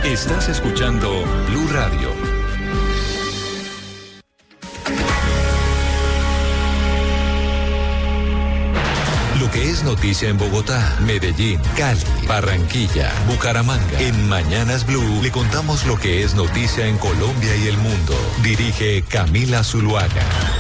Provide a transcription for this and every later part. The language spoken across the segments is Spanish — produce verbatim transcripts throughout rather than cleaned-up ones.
Estás escuchando Blue Radio. Lo que es noticia en Bogotá, Medellín, Cali, Barranquilla, Bucaramanga. En Mañanas Blue le contamos lo que es noticia en Colombia y el mundo. Dirige Camila Zuluaga.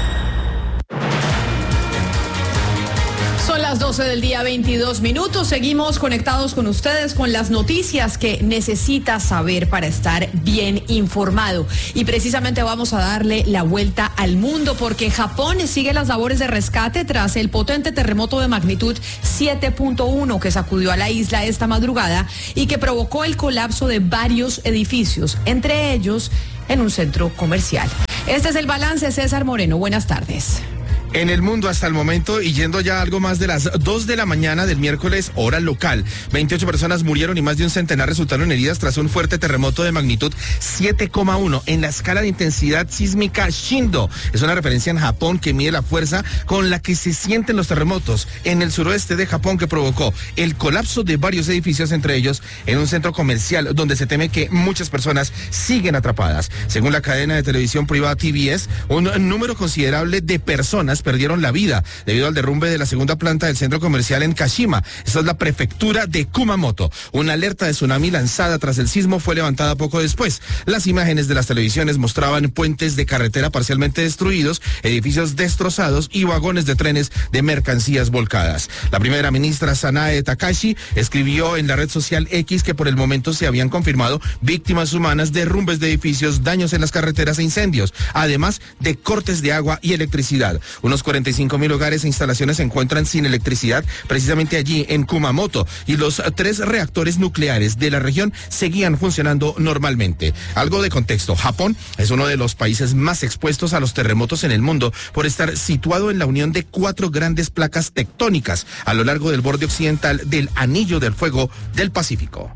Son las doce del día, veintidós minutos. Seguimos conectados con ustedes con las noticias que necesita saber para estar bien informado. Y precisamente vamos a darle la vuelta al mundo porque Japón sigue las labores de rescate tras el potente terremoto de magnitud siete punto uno que sacudió a la isla esta madrugada y que provocó el colapso de varios edificios, entre ellos en un centro comercial. Este es el balance. César Moreno, buenas tardes. En el mundo hasta el momento y yendo ya algo más de las dos de la mañana del miércoles, hora local, veintiocho personas murieron y más de un centenar resultaron heridas tras un fuerte terremoto de magnitud siete coma uno en la escala de intensidad sísmica Shindo. Es una referencia en Japón que mide la fuerza con la que se sienten los terremotos en el suroeste de Japón, que provocó el colapso de varios edificios, entre ellos en un centro comercial donde se teme que muchas personas siguen atrapadas. Según la cadena de televisión privada T V S, un número considerable de personas perdieron la vida debido al derrumbe de la segunda planta del centro comercial en Kashima. Esta es la prefectura de Kumamoto. Una alerta de tsunami lanzada tras el sismo fue levantada poco después. Las imágenes de las televisiones mostraban puentes de carretera parcialmente destruidos, edificios destrozados y vagones de trenes de mercancías volcadas. La primera ministra Sanae Takahashi escribió en la red social X que por el momento se habían confirmado víctimas humanas, derrumbes de edificios, daños en las carreteras e incendios, además de cortes de agua y electricidad. Unos cuarenta y cinco mil hogares e instalaciones se encuentran sin electricidad precisamente allí en Kumamoto y los tres reactores nucleares de la región seguían funcionando normalmente. Algo de contexto: Japón es uno de los países más expuestos a los terremotos en el mundo por estar situado en la unión de cuatro grandes placas tectónicas a lo largo del borde occidental del Anillo del Fuego del Pacífico.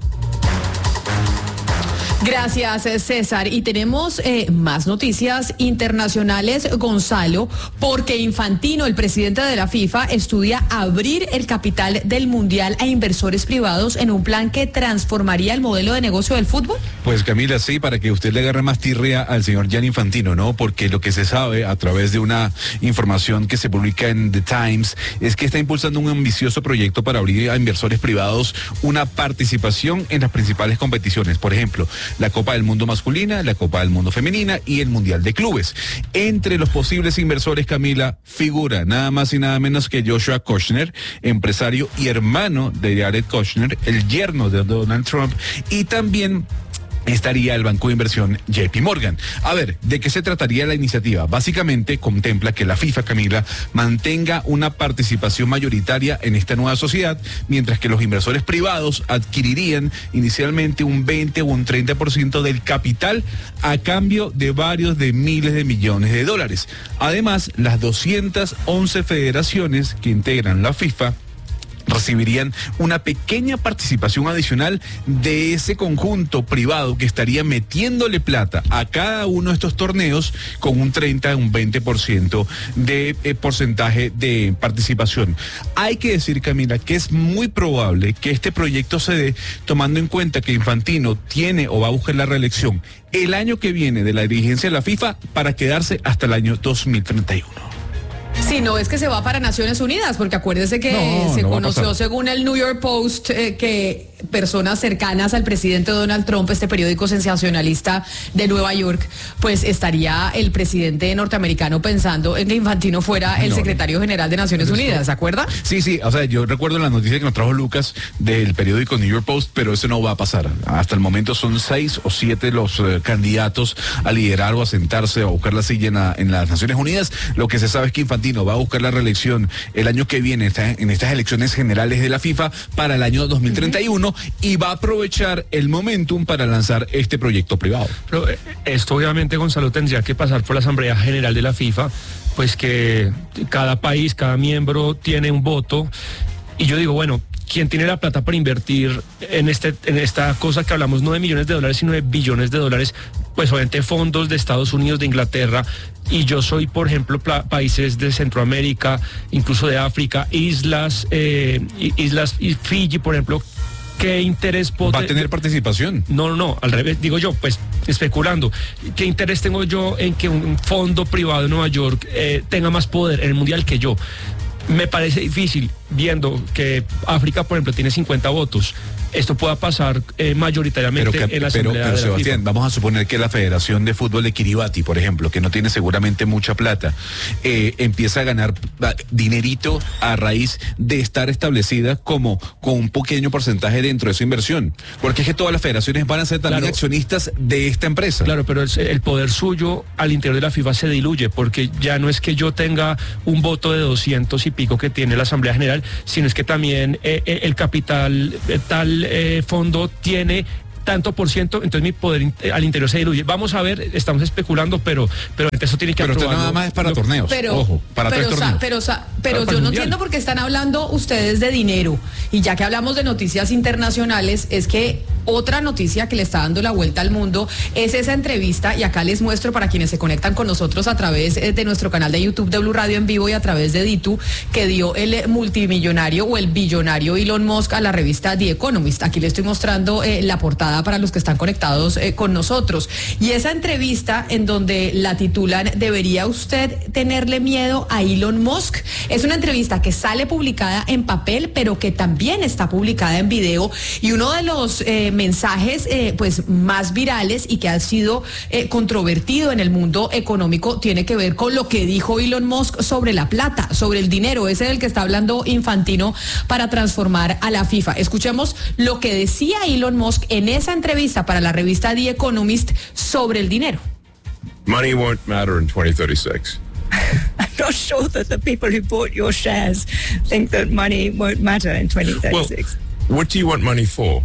Gracias, César. Y tenemos eh, más noticias internacionales, Gonzalo, porque Infantino, el presidente de la FIFA, estudia abrir el capital del Mundial a inversores privados en un plan que transformaría el modelo de negocio del fútbol. Pues Camila, sí, para que usted le agarre más tirria al señor Gianni Infantino, ¿no? Porque lo que se sabe a través de una información que se publica en The Times es que está impulsando un ambicioso proyecto para abrir a inversores privados una participación en las principales competiciones. Por ejemplo, la Copa del Mundo masculina, la Copa del Mundo femenina y el Mundial de Clubes. Entre los posibles inversores, Camila, figura nada más y nada menos que Joshua Kushner, empresario y hermano de Jared Kushner, el yerno de Donald Trump, y también estaría el banco de inversión J P Morgan. A ver, ¿de qué se trataría la iniciativa? Básicamente contempla que la FIFA, Camila, mantenga una participación mayoritaria en esta nueva sociedad, mientras que los inversores privados adquirirían inicialmente un veinte o un treinta por ciento del capital a cambio de varios de miles de millones de dólares. Además, las doscientas once federaciones que integran la FIFA recibirían una pequeña participación adicional de ese conjunto privado que estaría metiéndole plata a cada uno de estos torneos con un treinta, un veinte por ciento de eh, porcentaje de participación. Hay que decir, Camila, que es muy probable que este proyecto se dé tomando en cuenta que Infantino tiene o va a buscar la reelección el año que viene de la dirigencia de la FIFA para quedarse hasta el año dos mil treinta y uno. Si no es que se va para Naciones Unidas, porque acuérdese que no, se no conoció, según el New York Post, eh, que personas cercanas al presidente Donald Trump, este periódico sensacionalista de Nueva York, pues estaría el presidente norteamericano pensando en que Infantino fuera el no, secretario general de Naciones Unidas, ¿se acuerda? Sí, sí, o sea, yo recuerdo la noticia que nos trajo Lucas del periódico New York Post, pero eso no va a pasar. Hasta el momento son seis o siete los eh, candidatos a liderar o a sentarse o a buscar la silla en, la, en las Naciones Unidas. Lo que se sabe es que Infantino va a buscar la reelección el año que viene está, en estas elecciones generales de la FIFA para el año dos mil treinta y uno uh-huh. y va a aprovechar el momentum para lanzar este proyecto privado. Pero esto obviamente, Gonzalo, tendría que pasar por la Asamblea General de la FIFA, pues que cada país, cada miembro tiene un voto, y yo digo, bueno, ¿quién tiene la plata para invertir en este en esta cosa que hablamos, no de millones de dólares, sino de billones de dólares? Pues obviamente fondos de Estados Unidos, de Inglaterra, y yo soy, por ejemplo, pla- países de Centroamérica, incluso de África, islas, eh, islas y Fiji, por ejemplo, ¿qué interés puedo ¿Va a tener participación? No, no, no, al revés, digo yo, pues especulando, ¿qué interés tengo yo en que un fondo privado de Nueva York eh, tenga más poder en el mundial que yo? Me parece difícil, viendo que África, por ejemplo, tiene cincuenta votos, esto pueda pasar eh, mayoritariamente pero, en la pero, Asamblea pero de la Sebastián, FIFA. vamos a suponer que la Federación de Fútbol de Kiribati, por ejemplo, que no tiene seguramente mucha plata, eh, empieza a ganar dinerito a raíz de estar establecida como con un pequeño porcentaje dentro de su inversión. Porque es que todas las federaciones van a ser también Claro. accionistas de esta empresa. Claro, pero el, el poder suyo al interior de la FIFA se diluye, porque ya no es que yo tenga un voto de doscientos y pico que tiene la Asamblea General, sino es que también eh, eh, el capital eh, tal eh, fondo tiene tanto por ciento, entonces mi poder in- al interior se diluye. Vamos a ver, estamos especulando, pero pero eso tiene que Pero esto aprobarlo. nada más es para Lo- torneos. Pero, Ojo, para pero, tres sa- torneos. pero, sa- pero Para- para yo el no mundial. entiendo por qué están hablando ustedes de dinero. Y ya que hablamos de noticias internacionales, es que otra noticia que le está dando la vuelta al mundo es esa entrevista, y acá les muestro para quienes se conectan con nosotros a través eh, de nuestro canal de YouTube de Blue Radio en vivo y a través de Ditu, que dio el multimillonario o el billonario Elon Musk a la revista The Economist. Aquí le estoy mostrando eh, la portada para los que están conectados eh, con nosotros. Y esa entrevista en donde la titulan ¿Debería usted tenerle miedo a Elon Musk? Es una entrevista que sale publicada en papel, pero que también está publicada en video, y uno de los eh, mensajes eh, pues más virales y que ha sido eh, controvertido en el mundo económico tiene que ver con lo que dijo Elon Musk sobre la plata, sobre el dinero, ese del que está hablando Infantino para transformar a la FIFA. Escuchemos lo que decía Elon Musk en esa entrevista para la revista The Economist sobre el dinero. Money won't matter in twenty thirty-six. I'm not sure that the people who bought your shares think that money won't matter in twenty thirty-six. Well, what do you want money for?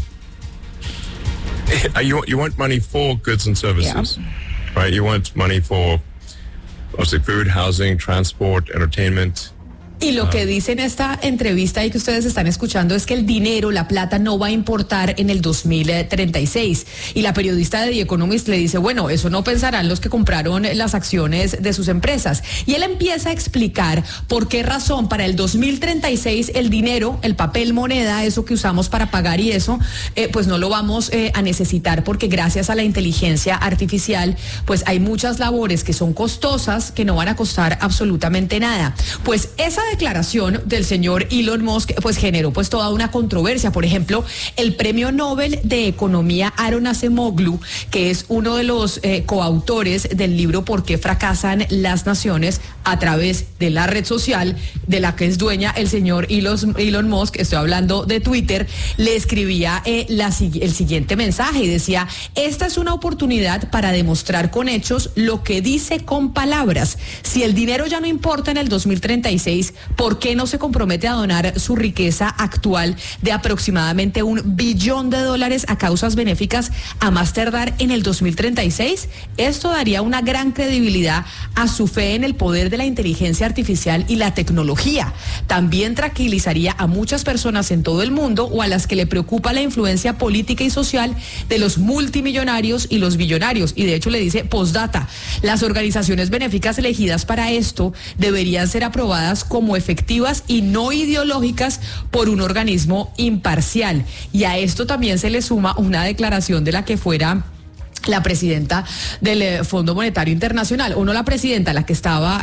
Uh, you, you want money for goods and services, right? You want money for, obviously, food, housing, transport, entertainment. Y lo que dice en esta entrevista y que ustedes están escuchando es que el dinero, la plata, no va a importar en el dos mil treinta y seis. Y la periodista de The Economist le dice, bueno, eso no pensarán los que compraron las acciones de sus empresas. Y él empieza a explicar por qué razón para el dos mil treinta y seis el dinero, el papel moneda, eso que usamos para pagar y eso, eh, pues no lo vamos eh, a necesitar, porque gracias a la inteligencia artificial, pues hay muchas labores que son costosas, que no van a costar absolutamente nada. Pues esa declaración del señor Elon Musk pues generó pues toda una controversia. Por ejemplo, el premio Nobel de Economía Aaron Acemoglu, que es uno de los eh, coautores del libro ¿Por qué fracasan las naciones?, a través de la red social de la que es dueña el señor Elon, Elon Musk, estoy hablando de Twitter, le escribía eh, la, el siguiente mensaje y decía: esta es una oportunidad para demostrar con hechos lo que dice con palabras. Si el dinero ya no importa en el dos mil treinta y seis, ¿por qué no se compromete a donar su riqueza actual de aproximadamente un billón de dólares a causas benéficas a más tardar en el dos mil treinta y seis? Esto daría una gran credibilidad a su fe en el poder de la inteligencia artificial y la tecnología. También tranquilizaría a muchas personas en todo el mundo o a las que le preocupa la influencia política y social de los multimillonarios y los billonarios. Y de hecho le dice postdata: las organizaciones benéficas elegidas para esto deberían ser aprobadas como efectivas y no ideológicas por un organismo imparcial. Y a esto también se le suma una declaración de la que fuera la presidenta del eh, Fondo Monetario Internacional, o no la presidenta, la que estaba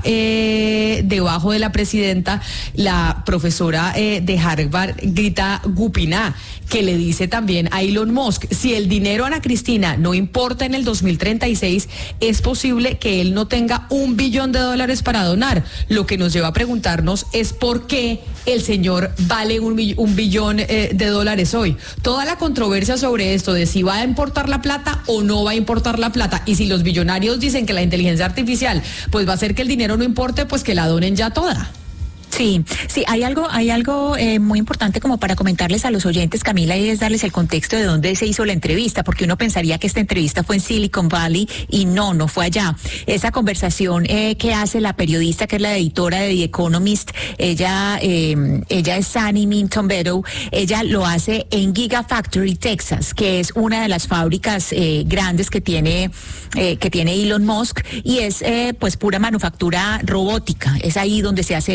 eh, debajo de la presidenta, la profesora eh, de Harvard, Gita Gopinath, que le dice también a Elon Musk: si el dinero, Ana Cristina, no importa en el dos mil treinta y seis, es posible que él no tenga un billón de dólares para donar. Lo que nos lleva a preguntarnos es por qué el señor vale un, un billón eh, de dólares hoy. Toda la controversia sobre esto de si va a importar la plata o no va a importar la plata, y si los billonarios dicen que la inteligencia artificial pues va a hacer que el dinero no importe, pues que la donen ya toda. Sí, sí, hay algo, hay algo eh, muy importante como para comentarles a los oyentes, Camila, y es darles el contexto de dónde se hizo la entrevista, porque uno pensaría que esta entrevista fue en Silicon Valley y no, no fue allá. Esa conversación eh, que hace la periodista, que es la editora de The Economist, ella, eh, ella es Sunny Minton Meadow, ella lo hace en Gigafactory, Texas, que es una de las fábricas eh, grandes que tiene, eh, que tiene Elon Musk, y es eh, pues pura manufactura robótica. Es ahí donde se hace precisamente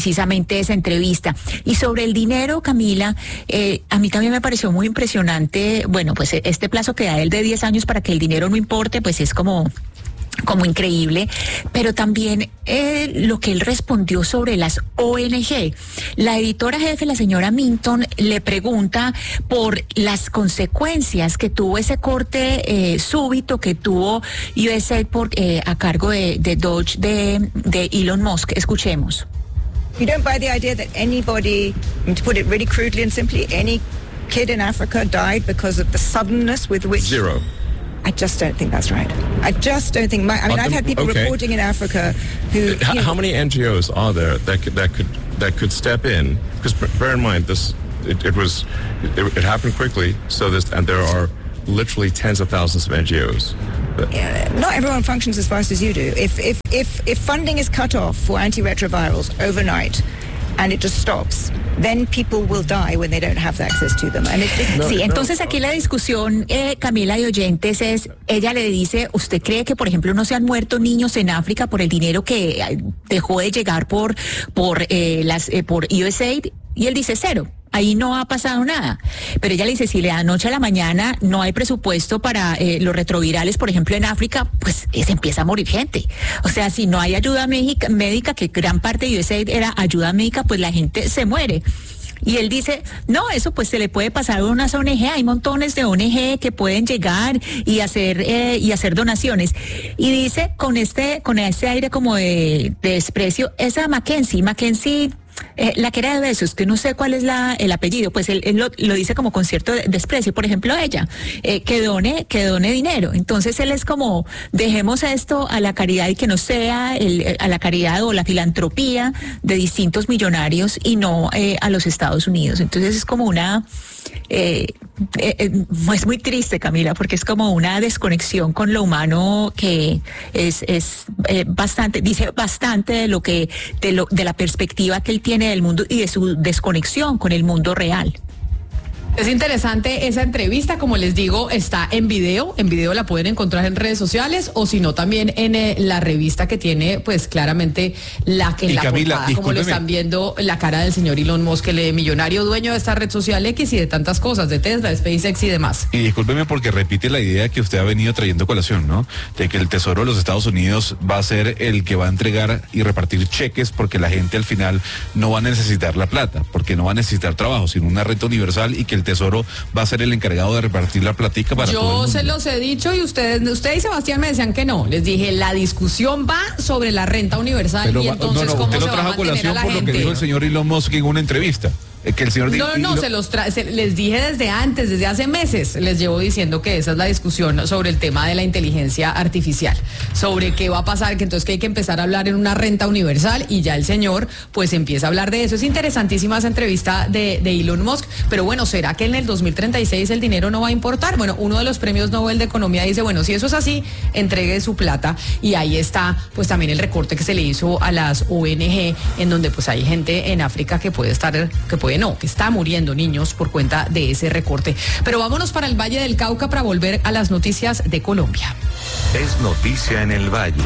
precisamente esa entrevista. Y sobre el dinero, Camila, eh, a mí también me pareció muy impresionante, bueno, pues este plazo que da él de diez años para que el dinero no importe, pues es como... como increíble, pero también eh, lo que él respondió sobre las O N G. La editora jefe, la señora Minton, le pregunta por las consecuencias que tuvo ese corte eh, súbito que tuvo U S A I D por, eh, a cargo de, de Doge de, de Elon Musk. Escuchemos. You don't buy the idea that anybody, to put it really crudely and simply, any kid in Africa died because of the suddenness with which... Zero. I just don't think that's right. I just don't think. My, I mean, I've had people okay. reporting in Africa who. How, how many N G Os are there that could that could that could step in? Because bear in mind, this it, it was it, it happened quickly. So this and there are literally tens of thousands of N G Os. Yeah, not everyone functions as fast as you do. If if if if funding is cut off for antiretrovirals overnight, and it just stops, then people will die when they don't have access to them. And it, it, no, sí, entonces aquí la discusión, eh, Camila y oyentes, es, ella le dice, ¿usted cree que, por ejemplo, no se han muerto niños en África por el dinero que dejó de llegar por por eh, las eh, por U S A I D? Y él dice cero. Ahí no ha pasado nada. Pero ella le dice, si de la noche a la mañana no hay presupuesto para eh, los retrovirales, por ejemplo, en África, pues eh, se empieza a morir gente. O sea, si no hay ayuda médica, médica, que gran parte de U S A I D era ayuda médica, pues la gente se muere. Y él dice, no, eso pues se le puede pasar a unas O N G, hay montones de O N G que pueden llegar y hacer eh, y hacer donaciones. Y dice, con este con ese aire como de, de desprecio, esa Mackenzie, Mackenzie... Eh, la que era de besos, que no sé cuál es la, el apellido, pues él, él lo, lo dice como con cierto desprecio. Por ejemplo, ella, eh, que done, que done dinero. Entonces él es como, dejemos esto a la caridad y que no sea el, a la caridad o la filantropía de distintos millonarios y no eh, a los Estados Unidos. Entonces es como una... Eh, eh, eh, es muy triste, Camila, porque es como una desconexión con lo humano que es, es eh, bastante, dice bastante de lo que, de lo, de la perspectiva que él tiene del mundo y de su desconexión con el mundo real. Es interesante esa entrevista, como les digo, está en video, en video la pueden encontrar en redes sociales o si no también en eh, la revista que tiene pues claramente la que en la Camila, portada, como lo están viendo, la cara del señor Elon Musk, el millonario dueño de esta red social X y de tantas cosas, de Tesla, de SpaceX y demás. Y discúlpeme porque repite la idea que usted ha venido trayendo a colación, ¿no? De que el Tesoro de los Estados Unidos va a ser el que va a entregar y repartir cheques porque la gente al final no va a necesitar la plata, porque no va a necesitar trabajo, sino una renta universal y que el Tesoro va a ser el encargado de repartir la platica para Yo todo el mundo. se los he dicho y ustedes, usted y Sebastián me decían que no. Les dije, la discusión va sobre la renta universal. Pero y va, entonces no, no, cómo usted se lo va a trajo a mantener colación a la por gente. lo que dijo el señor Elon Musk en una entrevista. Que el señor No, no, no, lo... se los tra se, les dije desde antes, desde hace meses, les llevo diciendo que esa es la discusión sobre el tema de la inteligencia artificial, sobre qué va a pasar, que entonces que hay que empezar a hablar en una renta universal y ya el señor pues empieza a hablar de eso. Es interesantísima esa entrevista de, de Elon Musk, pero bueno, ¿será que en el dos mil treinta y seis el dinero no va a importar? Bueno, uno de los premios Nobel de Economía dice, bueno, si eso es así, entregue su plata y ahí está pues también el recorte que se le hizo a las O N G, en donde pues hay gente en África que puede estar, que puede no, que está muriendo niños por cuenta de ese recorte. Pero vámonos para el Valle del Cauca para volver a las noticias de Colombia. Es noticia en el Valle.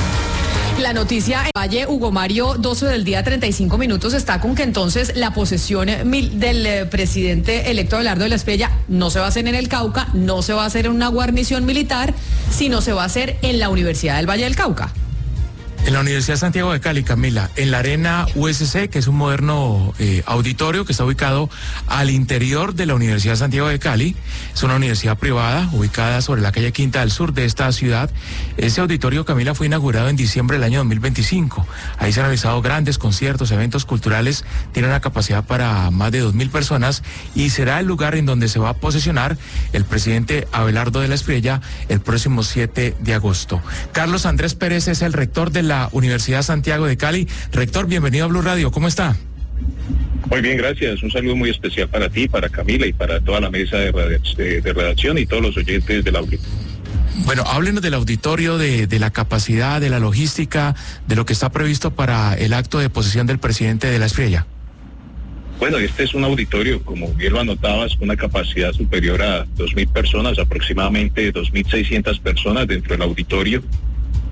La noticia en Valle, Hugo Mario, doce del día, treinta y cinco minutos, está con que entonces la posesión del eh, presidente electo Abelardo de la Espriella no se va a hacer en el Cauca, no se va a hacer en una guarnición militar, sino se va a hacer en la Universidad del Valle del Cauca. En la Universidad Santiago de Cali, Camila, en la Arena U S C, que es un moderno eh, auditorio que está ubicado al interior de la Universidad Santiago de Cali. Es una universidad privada ubicada sobre la calle Quinta del Sur de esta ciudad. Ese auditorio, Camila, fue inaugurado en diciembre del año dos mil veinticinco. Ahí se han realizado grandes conciertos, eventos culturales, tiene una capacidad para más de dos mil personas y será el lugar en donde se va a posesionar el presidente Abelardo de la Espriella el próximo siete de agosto. Carlos Andrés Pérez es el rector de la La Universidad Santiago de Cali. Rector, bienvenido a Blue Radio, ¿cómo está? Muy bien, gracias. Un saludo muy especial para ti, para Camila y para toda la mesa de, de, de redacción y todos los oyentes del auditorio. Bueno, háblenos del auditorio, de, de la capacidad, de la logística, de lo que está previsto para el acto de posesión del presidente de la Espriella. Bueno, este es un auditorio, como bien lo anotabas, con una capacidad superior a dos mil personas, aproximadamente dos mil seiscientas personas dentro del auditorio.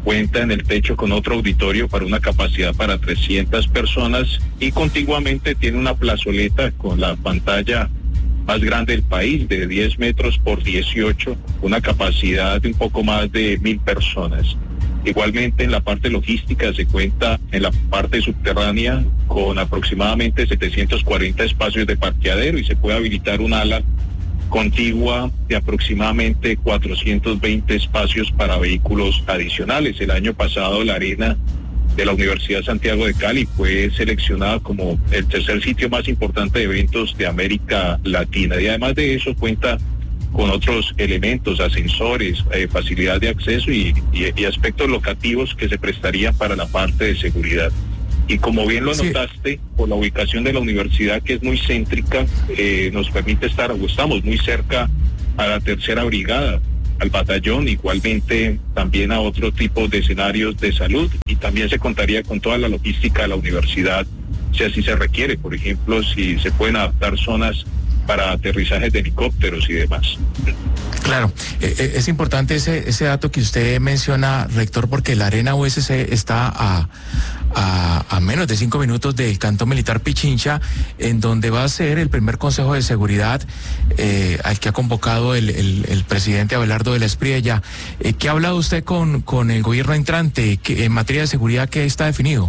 cuenta en el techo con otro auditorio para una capacidad para trescientas personas y contiguamente tiene una plazoleta con la pantalla más grande del país de diez metros por dieciocho, una capacidad de un poco más de mil personas. Igualmente en la parte logística se cuenta en la parte subterránea con aproximadamente setecientos cuarenta espacios de parqueadero y se puede habilitar un ala contigua de aproximadamente cuatrocientos veinte espacios para vehículos adicionales. El año pasado la arena de la Universidad Santiago de Cali fue seleccionada como el tercer sitio más importante de eventos de América Latina y además de eso cuenta con otros elementos, ascensores, eh, facilidad de acceso y, y, y aspectos locativos que se prestarían para la parte de seguridad. Y como bien lo sí. notaste, por la ubicación de la universidad que es muy céntrica, eh, nos permite estar, o estamos muy cerca a la tercera brigada, al batallón, igualmente también a otro tipo de escenarios de salud y también se contaría con toda la logística de la universidad, si así se requiere, por ejemplo, si se pueden adaptar zonas para aterrizajes de helicópteros y demás. Claro, eh, es importante ese, ese dato que usted menciona, rector, porque la Arena U S C está a, a, a menos de cinco minutos del Cantón Militar Pichincha, en donde va a ser el primer Consejo de Seguridad eh, al que ha convocado el, el, el presidente Abelardo de la Espriella. Eh, ¿Qué ha hablado usted con, con el gobierno entrante que, en materia de seguridad? ¿Qué está definido?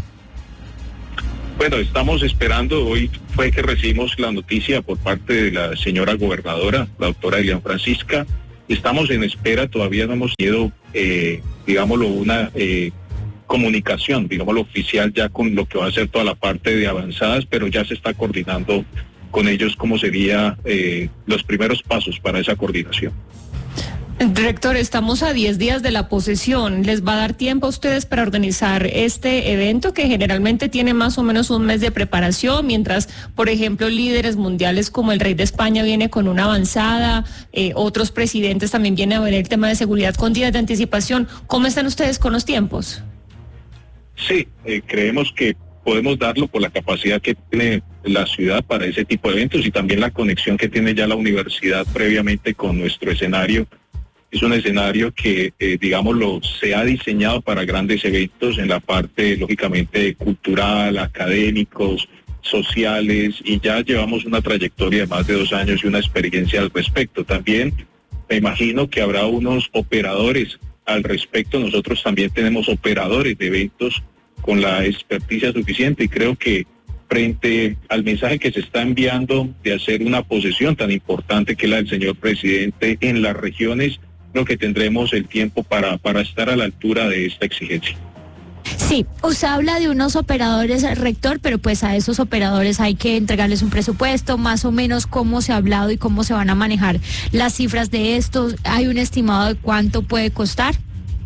Bueno, estamos esperando, hoy fue que recibimos la noticia por parte de la señora gobernadora, la doctora Elian Francisca. Estamos en espera, todavía no hemos tenido, eh, digámoslo, una eh, comunicación, digámoslo, oficial ya con lo que va a ser toda la parte de avanzadas, pero ya se está coordinando con ellos cómo serían eh, los primeros pasos para esa coordinación. Rector, estamos a diez días de la posesión. ¿Les va a dar tiempo a ustedes para organizar este evento que generalmente tiene más o menos un mes de preparación, mientras, por ejemplo, líderes mundiales como el rey de España viene con una avanzada, eh, otros presidentes también vienen a ver el tema de seguridad con días de anticipación? ¿Cómo están ustedes con los tiempos? Sí, eh, creemos que podemos darlo por la capacidad que tiene la ciudad para ese tipo de eventos y también la conexión que tiene ya la universidad previamente con nuestro escenario. Es un escenario que, eh, digámoslo, se ha diseñado para grandes eventos en la parte, lógicamente, cultural, académicos, sociales, y ya llevamos una trayectoria de más de dos años y una experiencia al respecto. También me imagino que habrá unos operadores al respecto. Nosotros también tenemos operadores de eventos con la experticia suficiente y creo que frente al mensaje que se está enviando de hacer una posesión tan importante que es la del señor presidente en las regiones, creo que tendremos el tiempo para, para estar a la altura de esta exigencia. Sí, usted habla de unos operadores, rector, pero pues a esos operadores hay que entregarles un presupuesto, más o menos cómo se ha hablado y cómo se van a manejar las cifras de estos. ¿Hay un estimado de cuánto puede costar?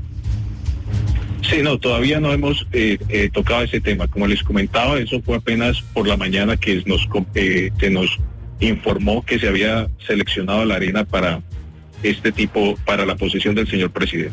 Sí, no, todavía no hemos eh, eh, tocado ese tema. Como les comentaba, eso fue apenas por la mañana que nos, eh, se nos informó que se había seleccionado la arena para este tipo, para la posesión del señor presidente.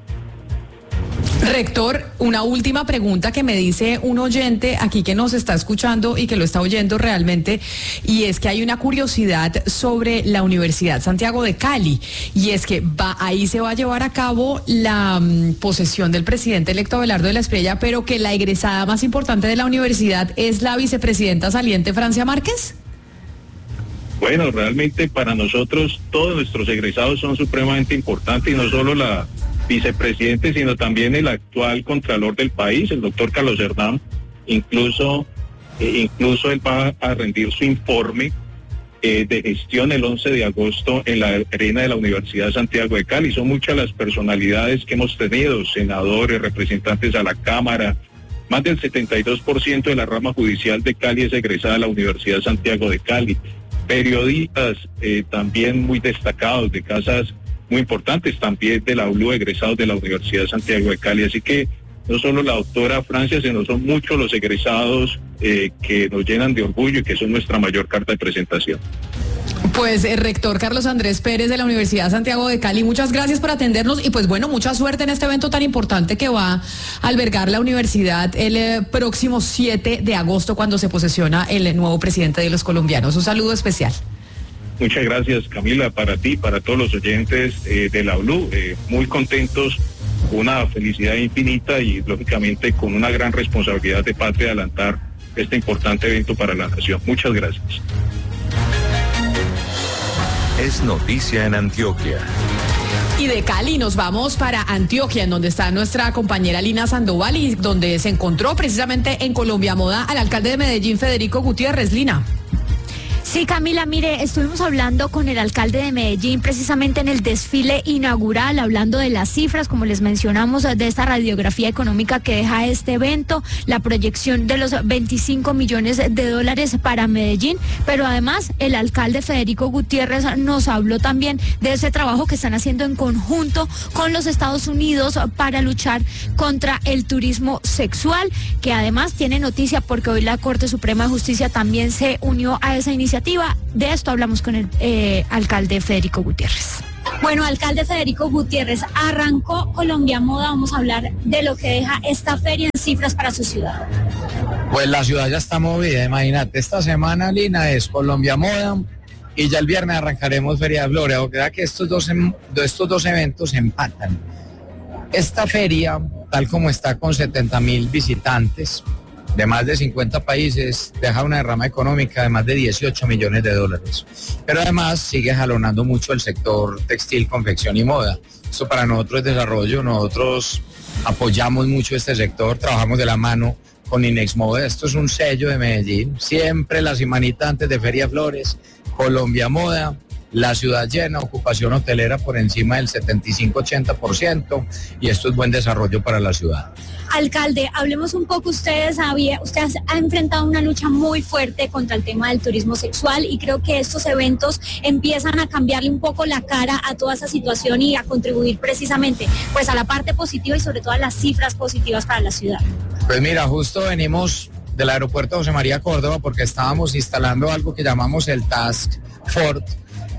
Rector, una última pregunta que me dice un oyente aquí que nos está escuchando y que lo está oyendo realmente, y es que hay una curiosidad sobre la Universidad Santiago de Cali, y es que va, ahí se va a llevar a cabo la um, posesión del presidente electo Abelardo de la Espriella, pero que la egresada más importante de la universidad es la vicepresidenta saliente Francia Márquez. Bueno, realmente para nosotros todos nuestros egresados son supremamente importantes y no solo la vicepresidente, sino también el actual contralor del país, el doctor Carlos Hernán. Incluso, eh, incluso él va a rendir su informe eh, de gestión el once de agosto en la arena de la Universidad Santiago de Cali. Son muchas las personalidades que hemos tenido, senadores, representantes a la Cámara. Más del setenta y dos por ciento de la rama judicial de Cali es egresada de la Universidad Santiago de Cali. Periodistas eh, también muy destacados de casas muy importantes, también de la U L U, egresados de la Universidad Santiago de Cali. Así que no solo la doctora Francia, sino son muchos los egresados eh, que nos llenan de orgullo y que son nuestra mayor carta de presentación. Pues el rector Carlos Andrés Pérez de la Universidad Santiago de Cali, muchas gracias por atendernos y pues bueno, mucha suerte en este evento tan importante que va a albergar la universidad el eh, próximo siete de agosto cuando se posesiona el nuevo presidente de los colombianos. Un saludo especial. Muchas gracias, Camila, para ti, para todos los oyentes eh, de la U L U, eh, muy contentos una felicidad infinita y lógicamente con una gran responsabilidad de patria adelantar este importante evento para la nación. Muchas gracias. Es noticia en Antioquia. Y de Cali nos vamos para Antioquia, en donde está nuestra compañera Lina Sandoval y donde se encontró precisamente en Colombia Moda al alcalde de Medellín, Federico Gutiérrez. Lina. Sí, Camila, mire, estuvimos hablando con el alcalde de Medellín precisamente en el desfile inaugural, hablando de las cifras, como les mencionamos, de esta radiografía económica que deja este evento, la proyección de los veinticinco millones de dólares para Medellín, pero además el alcalde Federico Gutiérrez nos habló también de ese trabajo que están haciendo en conjunto con los Estados Unidos para luchar contra el turismo sexual, que además tiene noticia porque hoy la Corte Suprema de Justicia también se unió a esa iniciativa. De esto hablamos con el eh, alcalde Federico Gutiérrez. Bueno, alcalde Federico Gutiérrez, arrancó Colombia Moda, vamos a hablar de lo que deja esta feria en cifras para su ciudad. Pues la ciudad ya está movida, imagínate, esta semana, Lina, es Colombia Moda y ya el viernes arrancaremos Feria de Flores, o sea que estos dos, estos dos eventos empatan. Esta feria, tal como está con setenta mil visitantes, de más de cincuenta países, deja una derrama económica de más de dieciocho millones de dólares. Pero además sigue jalonando mucho el sector textil, confección y moda. Esto para nosotros es desarrollo, nosotros apoyamos mucho este sector, trabajamos de la mano con Inexmoda. Esto es un sello de Medellín, siempre la semanita antes de Feria Flores, Colombia Moda, la ciudad llena, ocupación hotelera por encima del setenta y cinco a ochenta por ciento y esto es buen desarrollo para la ciudad. Alcalde, hablemos un poco, ustedes había, usted ha enfrentado una lucha muy fuerte contra el tema del turismo sexual y creo que estos eventos empiezan a cambiarle un poco la cara a toda esa situación y a contribuir precisamente pues a la parte positiva y sobre todo a las cifras positivas para la ciudad. Pues mira, justo venimos del aeropuerto José María Córdoba porque estábamos instalando algo que llamamos el Task Force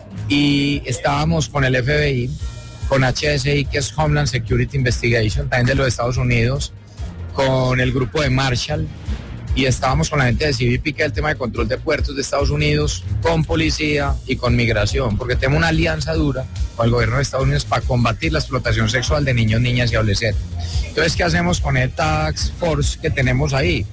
y estábamos con el F B I, con H S I, que es Homeland Security Investigation, también de los Estados Unidos, con el grupo de Marshall, y estábamos con la gente de C B P, que es el tema de control de puertos de Estados Unidos, con policía y con migración, porque tenemos una alianza dura con el gobierno de Estados Unidos para combatir la explotación sexual de niños, niñas y adolescentes. Entonces, ¿qué hacemos con el Task Force que tenemos ahí?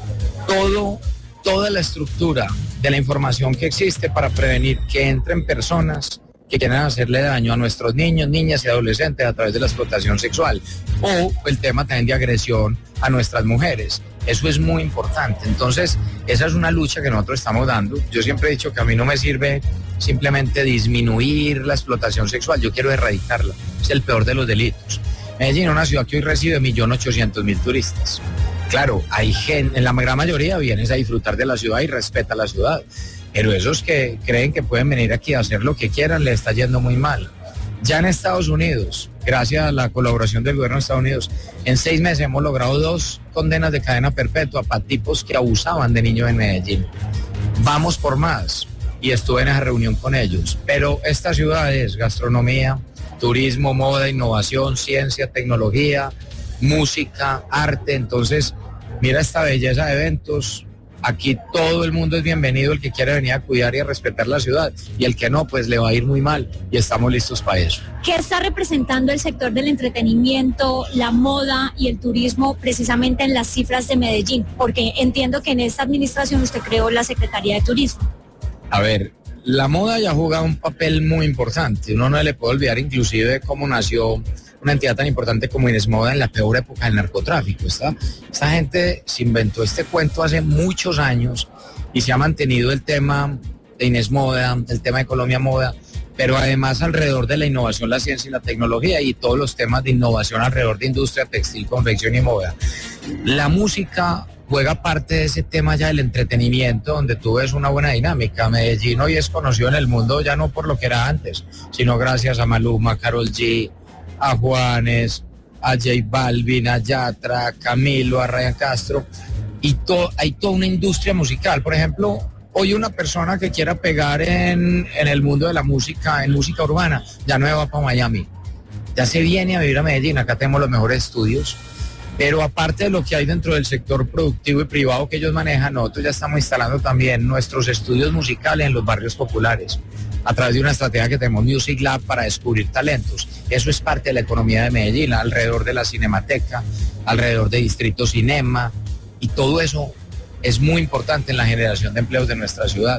Todo, toda la estructura de la información que existe para prevenir que entren personas que quieran hacerle daño a nuestros niños, niñas y adolescentes a través de la explotación sexual, o el tema también de agresión a nuestras mujeres. Eso es muy importante. Entonces, esa es una lucha que nosotros estamos dando. Yo siempre he dicho que a mí no me sirve simplemente disminuir la explotación sexual, yo quiero erradicarla. Es el peor de los delitos. Medellín es una ciudad que hoy recibe un millón ochocientos mil turistas. Claro, hay gente, en la gran mayoría vienes a disfrutar de la ciudad y respeta la ciudad. Pero esos que creen que pueden venir aquí a hacer lo que quieran, les está yendo muy mal. Ya en Estados Unidos, gracias a la colaboración del gobierno de Estados Unidos, en seis meses hemos logrado dos condenas de cadena perpetua para tipos que abusaban de niños en Medellín. Vamos por más. Y estuve en esa reunión con ellos. Pero esta ciudad es gastronomía, turismo, moda, innovación, ciencia, tecnología, música, arte. Entonces, mira esta belleza de eventos. Aquí todo el mundo es bienvenido, el que quiere venir a cuidar y a respetar la ciudad, y el que no, pues le va a ir muy mal, y estamos listos para eso. ¿Qué está representando el sector del entretenimiento, la moda y el turismo precisamente en las cifras de Medellín? Porque entiendo que en esta administración usted creó la Secretaría de Turismo. A ver, la moda ya juega un papel muy importante. Uno no le puede olvidar inclusive cómo nació una entidad tan importante como Inexmoda en la peor época del narcotráfico. Esta, esta gente se inventó este cuento hace muchos años y se ha mantenido el tema de Inexmoda, el tema de Colombia Moda, pero además alrededor de la innovación, la ciencia y la tecnología y todos los temas de innovación alrededor de industria textil, confección y moda. La música juega parte de ese tema ya del entretenimiento, donde tú ves una buena dinámica. Medellín hoy es conocido en el mundo ya no por lo que era antes, sino gracias a Maluma, a Karol G, a Juanes, a J Balvin, a Yatra, a Camilo, a Ryan Castro, y to, hay toda una industria musical. Por ejemplo, hoy una persona que quiera pegar en, en el mundo de la música, en música urbana, ya no va para Miami, ya se viene a vivir a Medellín. Acá tenemos los mejores estudios, pero aparte de lo que hay dentro del sector productivo y privado que ellos manejan, nosotros ya estamos instalando también nuestros estudios musicales en los barrios populares. a través de una estrategia que tenemos Music Lab para descubrir talentos. Eso es parte de la economía de Medellín, alrededor de la Cinemateca, alrededor de Distrito Cinema, y todo eso es muy importante en la generación de empleos de nuestra ciudad.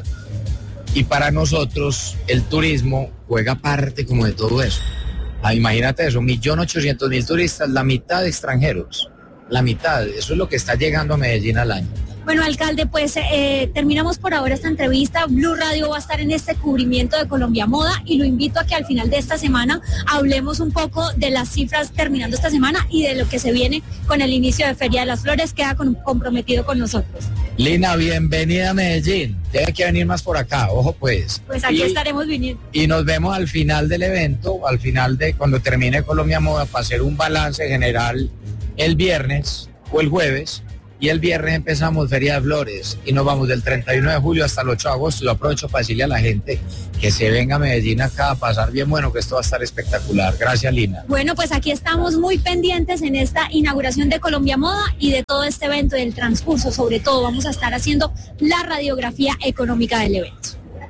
Y para nosotros el turismo juega parte como de todo eso. Ah, imagínate eso, un millón ochocientos mil turistas, la mitad de extranjeros, la mitad, eso es lo que está llegando a Medellín al año. Bueno, alcalde, pues eh, terminamos por ahora esta entrevista. Blue Radio va a estar en este cubrimiento de Colombia Moda y lo invito a que al final de esta semana hablemos un poco de las cifras terminando esta semana y de lo que se viene con el inicio de Feria de las Flores. Queda con, comprometido con nosotros. Lina, bienvenida a Medellín. Tiene que venir más por acá, ojo pues. Pues aquí y, estaremos viniendo. Y nos vemos al final del evento, al final de cuando termine Colombia Moda, para hacer un balance general el viernes o el jueves. Y el viernes empezamos Feria de Flores y nos vamos del treinta y uno de julio hasta el ocho de agosto. Yo aprovecho para decirle a la gente que se venga a Medellín acá a pasar bien bueno, que esto va a estar espectacular. Gracias, Lina. Bueno, pues aquí estamos muy pendientes en esta inauguración de Colombia Moda y de todo este evento, del transcurso. Sobre todo vamos a estar haciendo la radiografía económica del evento.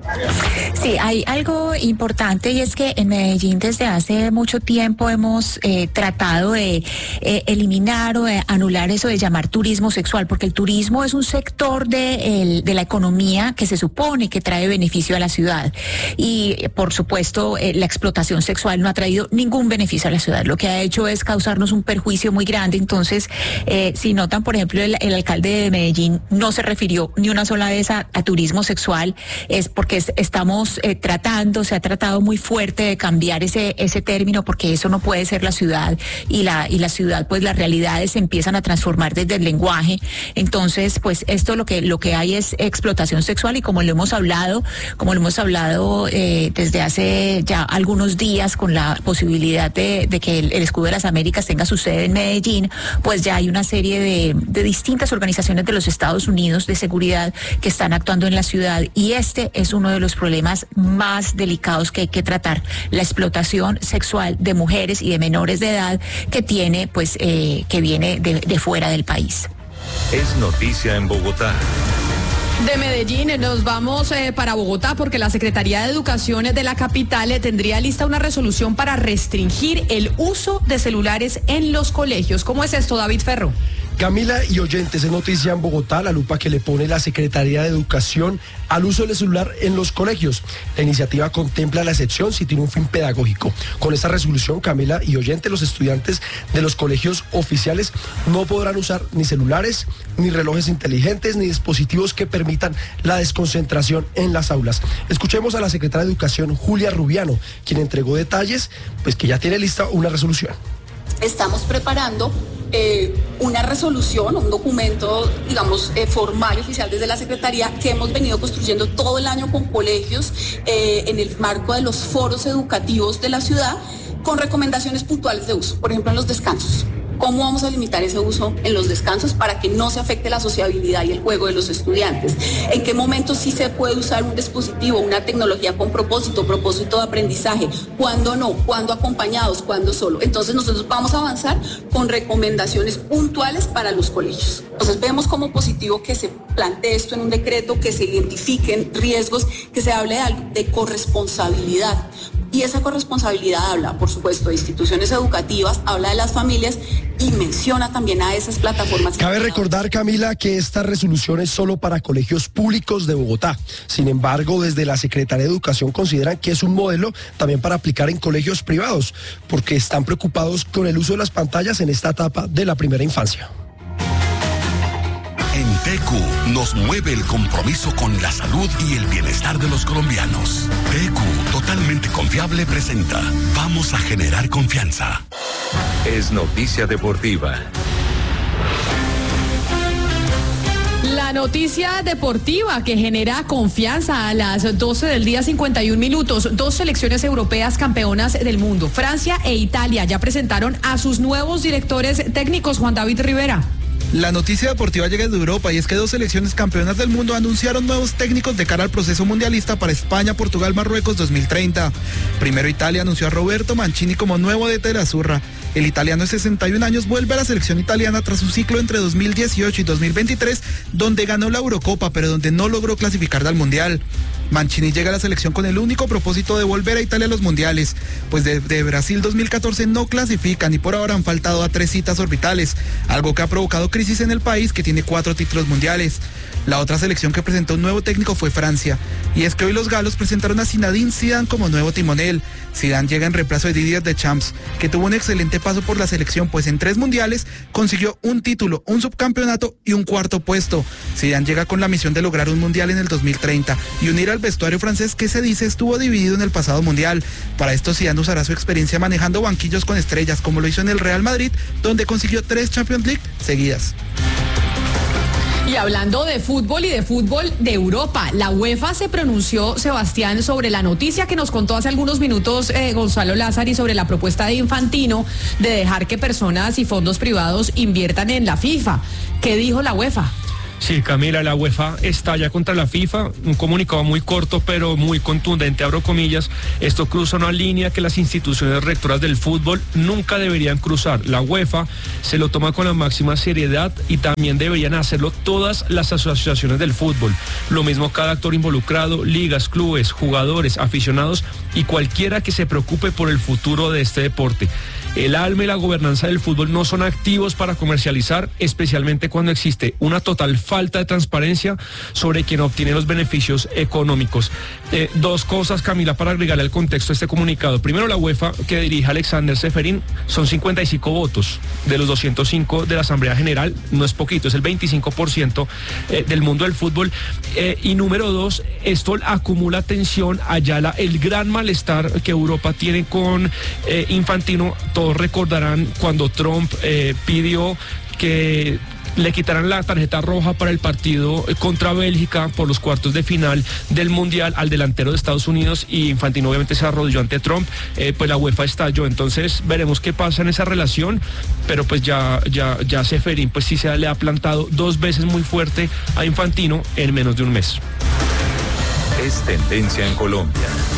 Sí, hay algo importante y es que en Medellín desde hace mucho tiempo hemos eh, tratado de eh, eliminar o de anular eso de llamar turismo sexual, porque el turismo es un sector de, el, de la economía que se supone que trae beneficio a la ciudad y por supuesto eh, la explotación sexual no ha traído ningún beneficio a la ciudad, lo que ha hecho es causarnos un perjuicio muy grande. Entonces, eh, si notan, por ejemplo, el, el alcalde de Medellín no se refirió ni una sola vez a, a turismo sexual, es porque estamos eh, tratando, se ha tratado muy fuerte de cambiar ese ese término, porque eso no puede ser la ciudad y la y la ciudad, pues las realidades se empiezan a transformar desde el lenguaje. Entonces, pues esto lo que lo que hay es explotación sexual y como lo hemos hablado, como lo hemos hablado eh, desde hace ya algunos días con la posibilidad de, de que el, el Escudo de las Américas tenga su sede en Medellín, pues ya hay una serie de, de distintas organizaciones de los Estados Unidos de seguridad que están actuando en la ciudad y este es un uno de los problemas más delicados que hay que tratar, la explotación sexual de mujeres y de menores de edad que tiene, pues, eh, que viene de, de fuera del país. Es noticia en Bogotá. De Medellín nos vamos eh, para Bogotá porque la Secretaría de Educación de la capital eh, tendría lista una resolución para restringir el uso de celulares en los colegios. ¿Cómo es esto, David Ferro? Camila y oyentes, es noticia en Bogotá la lupa que le pone la Secretaría de Educación al uso del celular en los colegios. La iniciativa contempla la excepción si tiene un fin pedagógico. Con esta resolución, Camila y oyentes, los estudiantes de los colegios oficiales no podrán usar ni celulares, ni relojes inteligentes, ni dispositivos que permitan la desconcentración en las aulas. Escuchemos a la secretaria de Educación, Julia Rubiano, quien entregó detalles, pues que ya tiene lista una resolución. Estamos preparando eh, una resolución, un documento, digamos, eh, formal y oficial desde la Secretaría que hemos venido construyendo todo el año con colegios eh, en el marco de los foros educativos de la ciudad con recomendaciones puntuales de uso, por ejemplo, en los descansos. ¿Cómo vamos a limitar ese uso en los descansos para que no se afecte la sociabilidad y el juego de los estudiantes? ¿En qué momento sí se puede usar un dispositivo, una tecnología con propósito, propósito de aprendizaje? ¿Cuándo no? ¿Cuándo acompañados? ¿Cuándo solo? Entonces nosotros vamos a avanzar con recomendaciones puntuales para los colegios. Entonces vemos como positivo que se plantee esto en un decreto, que se identifiquen riesgos, que se hable de, de corresponsabilidad. Y esa corresponsabilidad habla, por supuesto, de instituciones educativas, habla de las familias y menciona también a esas plataformas. Cabe recordar, Camila, que esta resolución es solo para colegios públicos de Bogotá. Sin embargo, desde la Secretaría de Educación consideran que es un modelo también para aplicar en colegios privados, porque están preocupados con el uso de las pantallas en esta etapa de la primera infancia. En T Q nos mueve el compromiso con la salud y el bienestar de los colombianos. T Q, totalmente confiable, presenta Vamos a generar confianza. Es noticia deportiva. La noticia deportiva que genera confianza a las doce del día, cincuenta y un minutos. Dos selecciones europeas campeonas del mundo, Francia e Italia, ya presentaron a sus nuevos directores técnicos. Juan David Rivera. La noticia deportiva llega de Europa y es que dos selecciones campeonas del mundo anunciaron nuevos técnicos de cara al proceso mundialista para España, Portugal, Marruecos dos mil treinta. Primero Italia anunció a Roberto Mancini como nuevo D T de la Azzurra. El italiano de sesenta y un años vuelve a la selección italiana tras su ciclo entre dos mil dieciocho y dos mil veintitrés, donde ganó la Eurocopa, pero donde no logró clasificar al Mundial. Mancini llega a la selección con el único propósito de volver a Italia a los mundiales, pues de, de Brasil dos mil catorce no clasifican y por ahora han faltado a tres citas orbitales, algo que ha provocado crisis en el país que tiene cuatro títulos mundiales. La otra selección que presentó un nuevo técnico fue Francia, y es que hoy los galos presentaron a Zinedine Zidane como nuevo timonel. Zidane llega en reemplazo de Didier Deschamps, que tuvo un excelente paso por la selección, pues en tres mundiales consiguió un título, un subcampeonato y un cuarto puesto. Zidane llega con la misión de lograr un mundial en el dos mil treinta y unir al vestuario francés que se dice estuvo dividido en el pasado mundial. Para esto Zidane usará su experiencia manejando banquillos con estrellas, como lo hizo en el Real Madrid, donde consiguió tres Champions League seguidas. Y hablando de fútbol y de fútbol de Europa, la UEFA se pronunció, Sebastián, sobre la noticia que nos contó hace algunos minutos eh, Gonzalo Lázari sobre la propuesta de Infantino de dejar que personas y fondos privados inviertan en la FIFA. ¿Qué dijo la UEFA? Sí, Camila, la UEFA estalla contra la FIFA, un comunicado muy corto pero muy contundente, abro comillas. Esto cruza una línea que las instituciones rectoras del fútbol nunca deberían cruzar. La UEFA se lo toma con la máxima seriedad y también deberían hacerlo todas las asociaciones del fútbol. Lo mismo cada actor involucrado, ligas, clubes, jugadores, aficionados y cualquiera que se preocupe por el futuro de este deporte. El alma y la gobernanza del fútbol no son activos para comercializar, especialmente cuando existe una total falta de transparencia sobre quien obtiene los beneficios económicos. Eh, dos cosas, Camila, para agregarle al contexto de este comunicado. Primero, la UEFA, que dirige Alexander Seferin, son cincuenta y cinco votos de los doscientos cinco de la Asamblea General. No es poquito, es el veinticinco por ciento eh, del mundo del fútbol. Eh, y número dos, esto acumula tensión, allá la, el gran malestar que Europa tiene con eh, Infantino. Todos recordarán cuando Trump eh, pidió que le quitaran la tarjeta roja para el partido contra Bélgica por los cuartos de final del Mundial al delantero de Estados Unidos, y Infantino obviamente se arrodilló ante Trump. Eh, pues la UEFA estalló. Entonces veremos qué pasa en esa relación, pero pues ya, ya, ya Seferin pues sí se le ha plantado dos veces muy fuerte a Infantino en menos de un mes. Es tendencia en Colombia.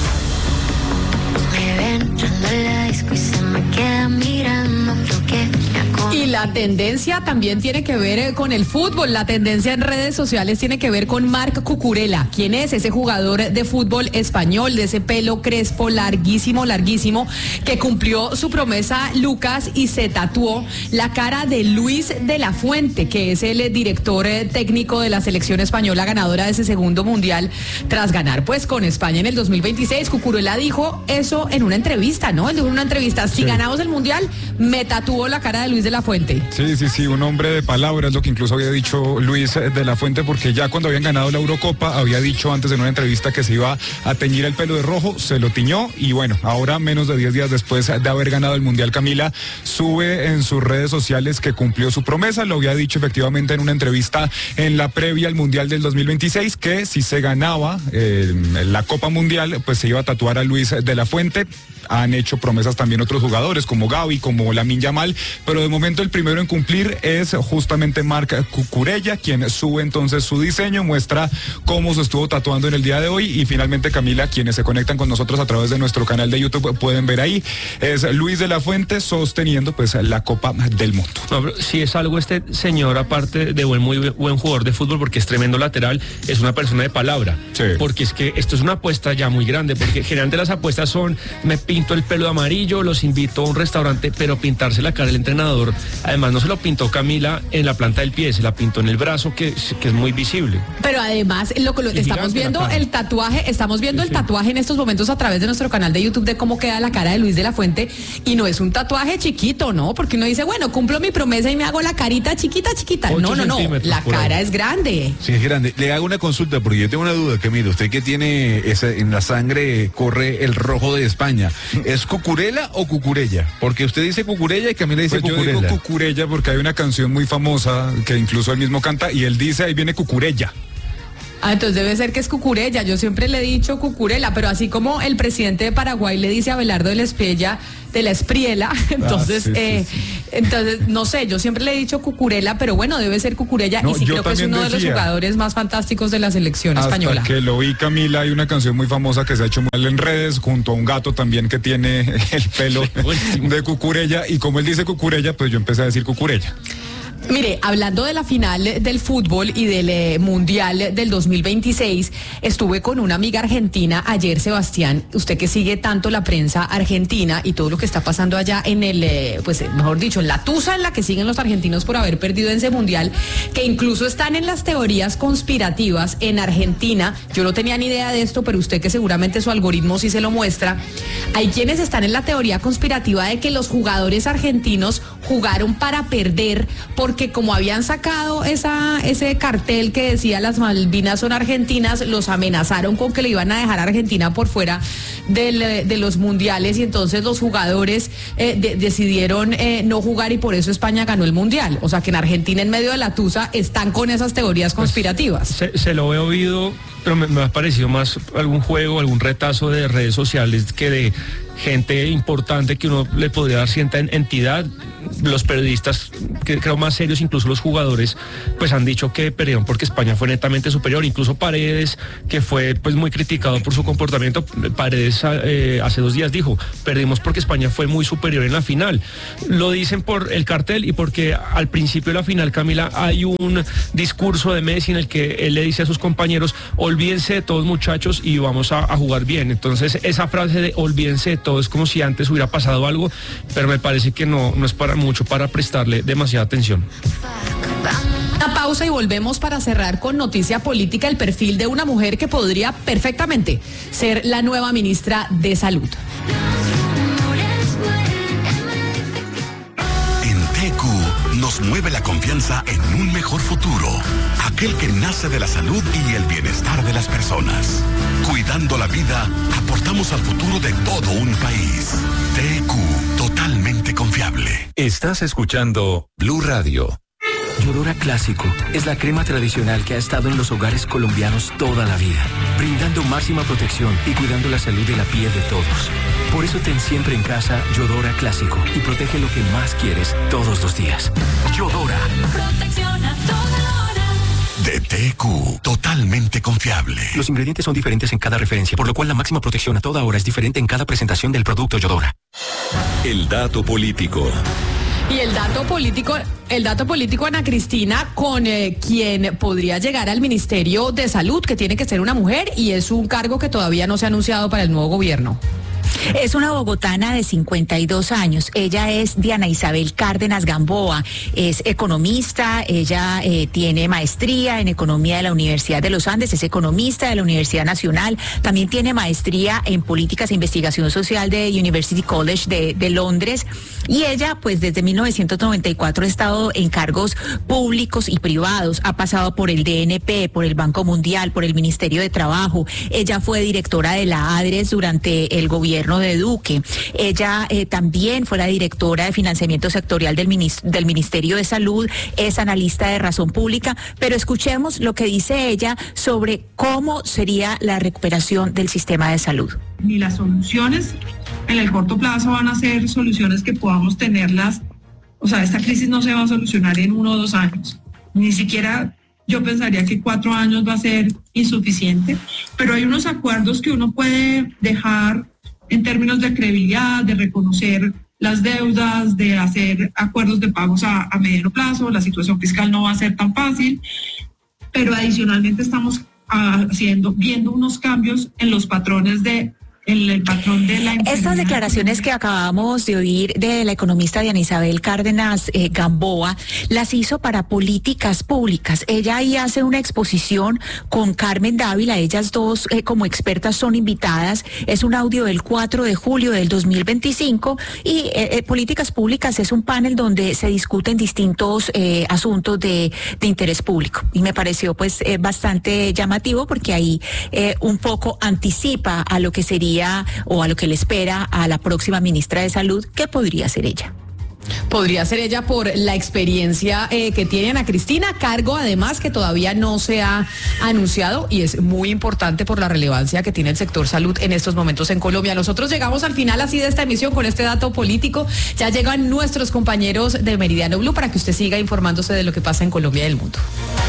Me ven entrando en la disco y se me queda mirando, creo que me acuerdo. Y la tendencia también tiene que ver con el fútbol. La tendencia en redes sociales tiene que ver con Marc Cucurella. ¿Quién es ese jugador de fútbol español, de ese pelo crespo larguísimo, larguísimo, que cumplió su promesa, Lucas, y se tatuó la cara de Luis de la Fuente, que es el director técnico de la selección española ganadora de ese segundo mundial tras ganar pues con España en el dos mil veintiséis? Cucurella dijo eso en una entrevista, ¿no? En una entrevista, si sí. ganamos el mundial, me tatuó la cara de Luis de la Fuente. Sí, sí, sí, un hombre de palabras, lo que incluso había dicho Luis de la Fuente, porque ya cuando habían ganado la Eurocopa, había dicho antes en una entrevista que se iba a teñir el pelo de rojo, se lo tiñó, y bueno, ahora menos de diez días después de haber ganado el mundial, Camila, sube en sus redes sociales que cumplió su promesa. Lo había dicho efectivamente en una entrevista en la previa al mundial del dos mil veintiséis, que si se ganaba eh, la Copa Mundial, pues se iba a tatuar a Luis de la Fuente. Han hecho promesas también otros jugadores como Gavi, como Lamine Yamal, pero de momento el primero en cumplir es justamente Marc Cucurella, quien sube entonces su diseño, muestra cómo se estuvo tatuando en el día de hoy, y finalmente, Camila, quienes se conectan con nosotros a través de nuestro canal de YouTube pueden ver ahí, es Luis de la Fuente sosteniendo pues la Copa del Mundo. No, pero si es algo este señor, aparte de buen, muy buen jugador de fútbol, porque es tremendo lateral, es una persona de palabra, sí. Porque es que esto es una apuesta ya muy grande, porque generalmente las apuestas son, me pinto el pelo de amarillo, los invito a un restaurante, pero pintarse la cara del entrenador, además no se lo pintó, Camila, en la planta del pie, se la pintó en el brazo, que, que es muy visible. Pero además, lo que lo, estamos viendo el tatuaje, estamos viendo sí, el tatuaje en estos momentos a través de nuestro canal de YouTube de cómo queda la cara de Luis de la Fuente, y no es un tatuaje chiquito, ¿no? Porque uno dice, bueno, cumplo mi promesa y me hago la carita chiquita, chiquita. No, no, no, la cara es grande. Sí, es grande. Le hago una consulta porque yo tengo una duda, que mire, usted que tiene ese, en la sangre corre el rojo de España, ¿es Cucurella o Cucurella? Porque usted dice Cucurella y Camila dice pues Cucurella. Yo digo Cucurella porque hay una canción muy famosa que incluso él mismo canta y él dice, ahí viene Cucurella. Ah, entonces debe ser que es Cucurella. Yo siempre le he dicho Cucurella, pero así como el presidente de Paraguay le dice a Abelardo de la Espriella, de la Espriela, entonces, ah, sí, eh, sí, sí. entonces, no sé, yo siempre le he dicho Cucurella, pero bueno, debe ser Cucurella, no, y sí creo que es uno decía, de los jugadores más fantásticos de la selección hasta española. Que lo vi, Camila, hay una canción muy famosa que se ha hecho mal en redes, junto a un gato también que tiene el pelo de Cucurella, y como él dice Cucurella, pues yo empecé a decir Cucurella. Mire, hablando de la final del fútbol y del eh, Mundial del dos mil veintiséis, estuve con una amiga argentina ayer, Sebastián, usted que sigue tanto la prensa argentina y todo lo que está pasando allá en el, eh, pues eh, mejor dicho, en la tusa en la que siguen los argentinos por haber perdido en ese Mundial, que incluso están en las teorías conspirativas en Argentina. Yo no tenía ni idea de esto, pero usted que seguramente su algoritmo sí se lo muestra. Hay quienes están en la teoría conspirativa de que los jugadores argentinos jugaron para perder porque que como habían sacado esa, ese cartel que decía las Malvinas son argentinas, los amenazaron con que le iban a dejar a Argentina por fuera del, de los mundiales y entonces los jugadores eh, de, decidieron eh, no jugar y por eso España ganó el mundial. O sea que en Argentina en medio de la tusa están con esas teorías conspirativas. Pues, se, se lo he oído, pero me, me ha parecido más algún juego, algún retazo de redes sociales que de gente importante que uno le podría dar cierta entidad. Los periodistas, que creo más serios, incluso los jugadores, pues han dicho que perdieron porque España fue netamente superior. Incluso Paredes, que fue pues muy criticado por su comportamiento, Paredes eh, hace dos días dijo, perdimos porque España fue muy superior en la final. Lo dicen por el cartel y porque al principio de la final, Camila, hay un discurso de Messi en el que él le dice a sus compañeros, olvídense de todos muchachos y vamos a, a jugar bien. Entonces esa frase de olvídense de todo es como si antes hubiera pasado algo, pero me parece que no, no es para mucho para prestarle demasiada atención. Una pausa y volvemos para cerrar con noticia política, el perfil de una mujer que podría perfectamente ser la nueva ministra de Salud. En T Q nos mueve la confianza en un mejor futuro, aquel que nace de la salud y el bienestar de las personas. Cuidando la vida, aportamos al futuro de todo un país. T Q, totalmente confiable. Estás escuchando Blue Radio. Yodora Clásico es la crema tradicional que ha estado en los hogares colombianos toda la vida, brindando máxima protección y cuidando la salud de la piel de todos. Por eso ten siempre en casa Yodora Clásico y protege lo que más quieres todos los días. Yodora. Protección a toda hora. De T Q, totalmente confiable. Los ingredientes son diferentes en cada referencia, por lo cual la máxima protección a toda hora es diferente en cada presentación del producto Yodora. El dato político. Y el dato político, el dato político, Ana Cristina, con eh, quien podría llegar al Ministerio de Salud, que tiene que ser una mujer y es un cargo que todavía no se ha anunciado para el nuevo gobierno. Es una bogotana de cincuenta y dos años. Ella es Diana Isabel Cárdenas Gamboa. Es economista, ella eh, tiene maestría en economía de la Universidad de los Andes, es economista de la Universidad Nacional, también tiene maestría en políticas e investigación social de University College de, de Londres. Y ella, pues desde mil novecientos noventa y cuatro ha estado en cargos públicos y privados. Ha pasado por el D N P, por el Banco Mundial, por el Ministerio de Trabajo. Ella fue directora de la ADRES durante el gobierno de Duque. Ella eh, también fue la directora de financiamiento sectorial del, minist- del Ministerio de Salud, es analista de Razón Pública, pero escuchemos lo que dice ella sobre cómo sería la recuperación del sistema de salud. Ni las soluciones en el corto plazo van a ser soluciones que podamos tenerlas, o sea, esta crisis no se va a solucionar en uno o dos años, ni siquiera yo pensaría que cuatro años va a ser insuficiente, pero hay unos acuerdos que uno puede dejar en términos de credibilidad, de reconocer las deudas, de hacer acuerdos de pagos a, a mediano plazo. La situación fiscal no va a ser tan fácil, pero adicionalmente estamos haciendo, viendo unos cambios en los patrones de El, el patrón de la enfermedad. Estas declaraciones que acabamos de oír de la economista Diana Isabel Cárdenas eh, Gamboa las hizo para políticas públicas. Ella ahí hace una exposición con Carmen Dávila, ellas dos eh, como expertas son invitadas. Es un audio del cuatro de julio del dos mil veinticinco y eh, eh, políticas públicas es un panel donde se discuten distintos eh, asuntos de, de interés público y me pareció pues eh, bastante llamativo porque ahí eh, un poco anticipa a lo que sería o a lo que le espera a la próxima ministra de Salud, que podría ser ella. Podría ser ella por la experiencia eh, que tiene Ana Cristina, cargo además que todavía no se ha anunciado y es muy importante por la relevancia que tiene el sector salud en estos momentos en Colombia. Nosotros llegamos al final así de esta emisión con este dato político. Ya llegan nuestros compañeros de Meridiano Blue para que usted siga informándose de lo que pasa en Colombia y el mundo.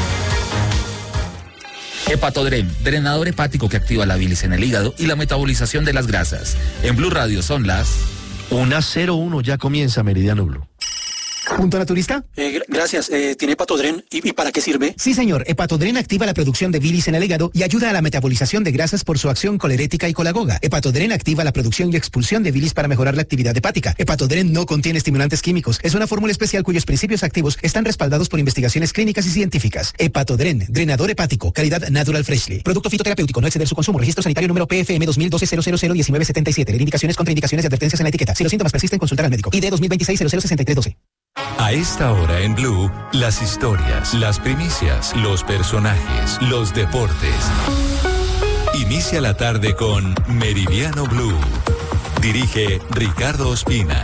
Hepatodrem, drenador hepático que activa la bilis en el hígado y la metabolización de las grasas. En Blue Radio son las una cero uno, ya comienza Meridiano Blue. ¿Punto naturista? Eh, gracias. Eh, ¿Tiene Hepatodren? ¿Y, ¿Y para qué sirve? Sí, señor. Hepatodren activa la producción de bilis en el hígado y ayuda a la metabolización de grasas por su acción colerética y colagoga. Hepatodren activa la producción y expulsión de bilis para mejorar la actividad hepática. Hepatodren no contiene estimulantes químicos. Es una fórmula especial cuyos principios activos están respaldados por investigaciones clínicas y científicas. Hepatodren, drenador hepático, calidad Natural Freshly. Producto fitoterapéutico, no exceder su consumo. Registro sanitario número P F M dos mil doce cero cero cero diecinueve setenta y siete. Indicaciones, contraindicaciones y advertencias en la etiqueta. Si los síntomas persisten, consultar al médico. I D dos mil veintiséis cero cero sesenta y tres doce. A esta hora en Blue, las historias, las primicias, los personajes, los deportes. Inicia la tarde con Meridiano Blue. Dirige Ricardo Ospina.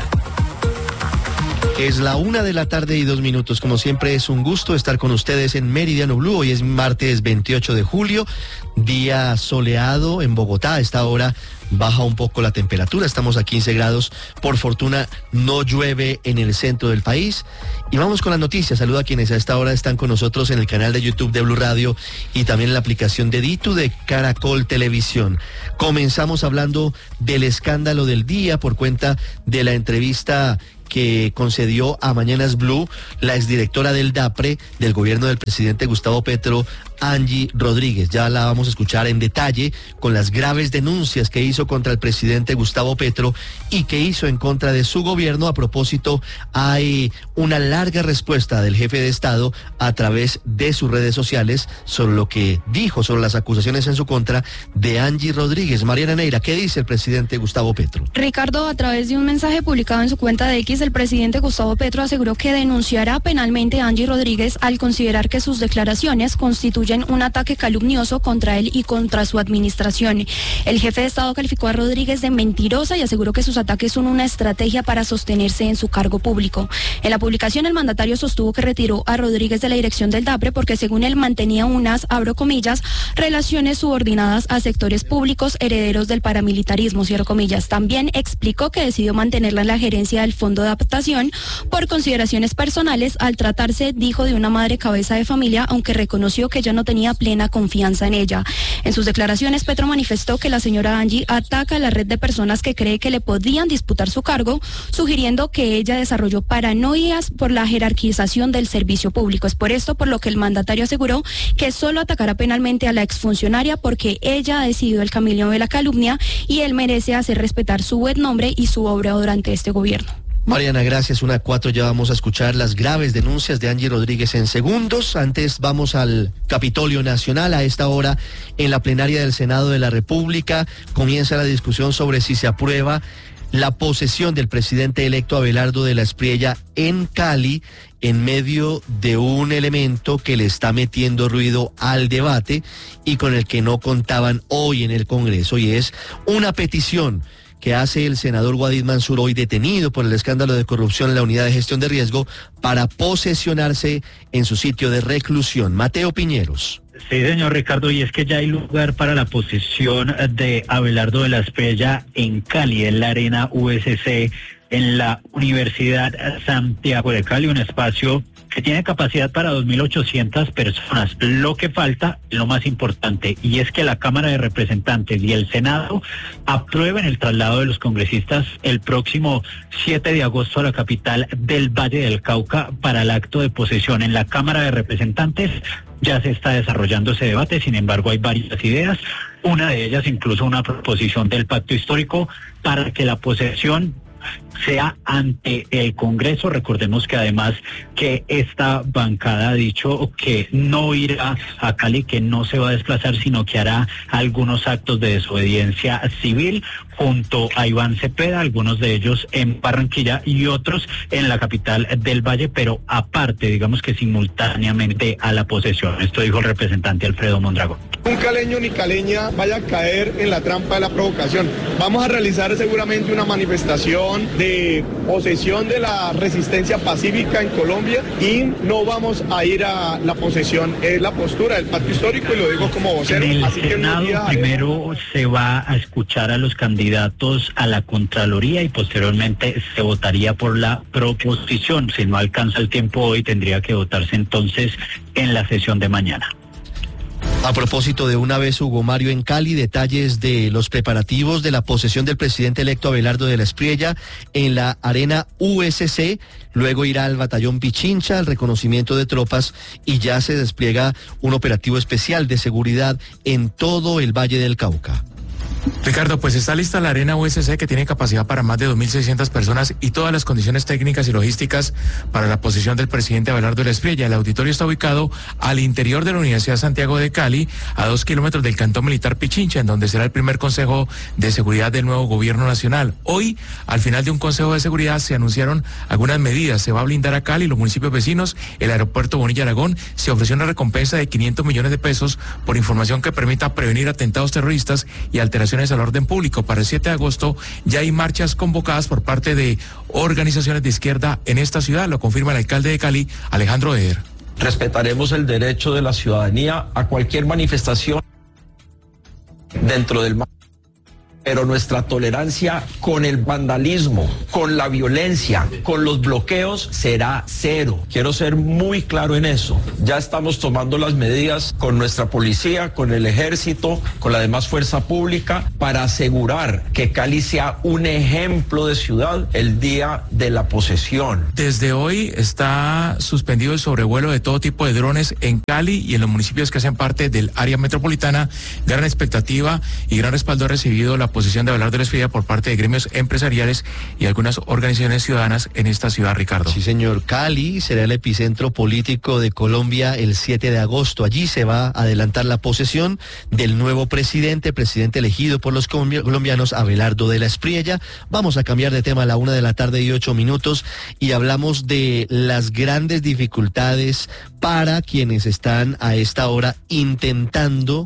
Es la una de la tarde y dos minutos. Como siempre, es un gusto estar con ustedes en Meridiano Blue. Hoy es martes veintiocho de julio, día soleado en Bogotá. A esta hora baja un poco la temperatura, estamos a quince grados. Por fortuna no llueve en el centro del país. Y vamos con las noticias. Saludo a quienes a esta hora están con nosotros en el canal de YouTube de Blue Radio y también en la aplicación de Ditu de Caracol Televisión. Comenzamos hablando del escándalo del día por cuenta de la entrevista que concedió a Mañanas Blue la exdirectora del DAPRE del gobierno del presidente Gustavo Petro, Angie Rodríguez. Ya la vamos a escuchar en detalle con las graves denuncias que hizo contra el presidente Gustavo Petro y que hizo en contra de su gobierno. A propósito, hay una larga respuesta del jefe de Estado a través de sus redes sociales sobre lo que dijo, sobre las acusaciones en su contra de Angie Rodríguez. Mariana Neira, ¿qué dice el presidente Gustavo Petro? Ricardo, a través de un mensaje publicado en su cuenta de X, el presidente Gustavo Petro aseguró que denunciará penalmente a Angie Rodríguez al considerar que sus declaraciones constituyen un ataque calumnioso contra él y contra su administración. El jefe de Estado calificó a Rodríguez de mentirosa y aseguró que sus ataques son una estrategia para sostenerse en su cargo público. En la publicación, el mandatario sostuvo que retiró a Rodríguez de la dirección del DAPRE porque, según él, mantenía unas, abro comillas, relaciones subordinadas a sectores públicos herederos del paramilitarismo, cierro comillas. También explicó que decidió mantenerla en la gerencia del Fondo de Adaptación por consideraciones personales al tratarse, dijo, de una madre cabeza de familia, aunque reconoció que ya no tenía plena confianza en ella. En sus declaraciones, Petro manifestó que la señora Angie ataca a la red de personas que cree que le podían disputar su cargo, sugiriendo que ella desarrolló paranoias por la jerarquización del servicio público. Es por esto por lo que el mandatario aseguró que solo atacará penalmente a la exfuncionaria porque ella ha decidido el camino de la calumnia y él merece hacer respetar su buen nombre y su obra durante este gobierno. Mariana, gracias. Una a cuatro, ya vamos a escuchar las graves denuncias de Angie Rodríguez en segundos. Antes vamos al Capitolio Nacional. A esta hora, en la plenaria del Senado de la República, comienza la discusión sobre si se aprueba la posesión del presidente electo Abelardo de la Espriella en Cali, en medio de un elemento que le está metiendo ruido al debate y con el que no contaban hoy en el Congreso, y es una petición que hace el senador Guadid Mansur, hoy detenido por el escándalo de corrupción en la unidad de gestión de riesgo, para posesionarse en su sitio de reclusión. Mateo Piñeros. Sí, señor Ricardo, y es que ya hay lugar para la posesión de Abelardo de la Espriella en Cali, en la Arena U S C, en la Universidad Santiago de Cali, un espacio que tiene capacidad para dos mil ochocientas personas. Lo que falta, lo más importante, y es que la Cámara de Representantes y el Senado aprueben el traslado de los congresistas el próximo siete de agosto a la capital del Valle del Cauca para el acto de posesión. En la Cámara de Representantes ya se está desarrollando ese debate, sin embargo hay varias ideas, una de ellas incluso una proposición del pacto histórico para que la posesión sea ante el Congreso. Recordemos que además que esta bancada ha dicho que no irá a Cali, que no se va a desplazar, sino que hará algunos actos de desobediencia civil junto a Iván Cepeda, algunos de ellos en Barranquilla y otros en la capital del Valle, pero aparte, digamos que simultáneamente a la posesión. Esto dijo el representante Alfredo Mondragón. Un caleño ni caleña vaya a caer en la trampa de la provocación. Vamos a realizar seguramente una manifestación de posesión de la resistencia pacífica en Colombia y no vamos a ir a la posesión. Es la postura del pacto histórico y lo digo como vocero. En el Así Senado que no primero se va a escuchar a los candidatos a la Contraloría y posteriormente se votaría por la proposición. Si no alcanza el tiempo hoy, tendría que votarse entonces en la sesión de mañana. A propósito de una vez Hugo Mario en Cali, detalles de los preparativos de la posesión del presidente electo Abelardo de la Espriella en la arena U S C. Luego irá al batallón Pichincha, al reconocimiento de tropas, y ya se despliega un operativo especial de seguridad en todo el Valle del Cauca. Ricardo, pues está lista la arena U S C, que tiene capacidad para más de dos mil seiscientas personas y todas las condiciones técnicas y logísticas para la posesión del presidente Abelardo de la Espriella. El auditorio está ubicado al interior de la Universidad Santiago de Cali, a dos kilómetros del cantón militar Pichincha, en donde será el primer consejo de seguridad del nuevo gobierno nacional. Hoy, al final de un consejo de seguridad, se anunciaron algunas medidas. Se va a blindar a Cali, los municipios vecinos, el aeropuerto Bonilla Aragón. Se ofreció una recompensa de quinientos millones de pesos por información que permita prevenir atentados terroristas y alteraciones al orden público. Para el siete de agosto ya hay marchas convocadas por parte de organizaciones de izquierda en esta ciudad, lo confirma el alcalde de Cali, Alejandro Eder. Respetaremos el derecho de la ciudadanía a cualquier manifestación dentro del mar, pero nuestra tolerancia con el vandalismo, con la violencia, con los bloqueos será cero. Quiero ser muy claro en eso. Ya estamos tomando las medidas con nuestra policía, con el ejército, con la demás fuerza pública, para asegurar que Cali sea un ejemplo de ciudad el día de la posesión. Desde hoy está suspendido el sobrevuelo de todo tipo de drones en Cali y en los municipios que hacen parte del área metropolitana. Gran expectativa y gran respaldo ha recibido la posición de Abelardo de la Espriella por parte de gremios empresariales y algunas organizaciones ciudadanas en esta ciudad, Ricardo. Sí, señor. Cali será el epicentro político de Colombia el siete de agosto. Allí se va a adelantar la posesión del nuevo presidente, presidente elegido por los colombianos, Abelardo de la Espriella. Vamos a cambiar de tema a la una de la tarde y ocho minutos y hablamos de las grandes dificultades para quienes están a esta hora intentando